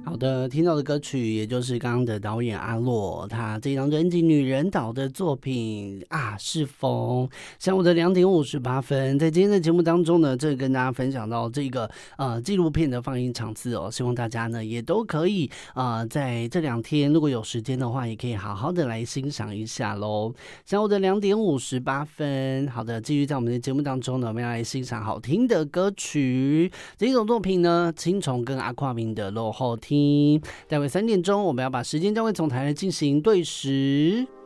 好的，听到的歌曲也就是刚刚的导演阿洛他这张专辑《女人岛》的作品啊，是风。下午的2:58，在今天的节目当中呢，这跟大家分享到这个纪录片的放映场次哦，希望大家呢也都可以在这2天如果有时间的话，也可以好好的来欣赏一下喽。下午的2:58，好的，继续在我们的节目当中呢，我们要来欣赏好听的歌曲。这一种作品呢，青虫跟阿跨明的落后听。待会3点钟，我们要把时间交给总台来进行对时。